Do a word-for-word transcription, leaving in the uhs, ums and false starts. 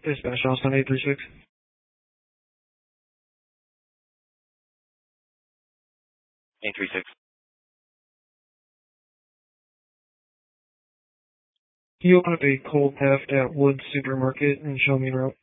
Dispatch Austin eight three six. eight three six. Can you open up a cold theft at Wood Supermarket and show me the route?